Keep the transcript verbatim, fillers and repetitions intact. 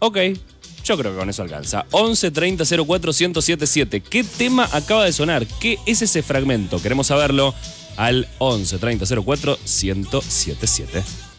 Ok, yo creo que con eso alcanza. once treinta cero cuatro ciento setenta y siete. ¿Qué tema acaba de sonar? ¿Qué es ese fragmento? Queremos saberlo al once treinta cero cuatro ciento setenta y siete.